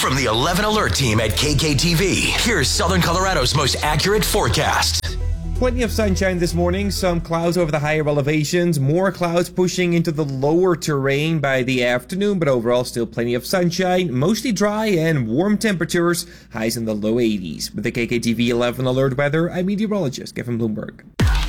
From the 11 Alert team at KKTV, here's Southern Colorado's most accurate forecast. Plenty of sunshine this morning, some clouds over the higher elevations, more clouds pushing into the lower terrain by the afternoon, but overall still plenty of sunshine, mostly dry and warm temperatures, highs in the low 80s. With the KKTV 11 Alert weather, I'm meteorologist Kevin Bloomberg.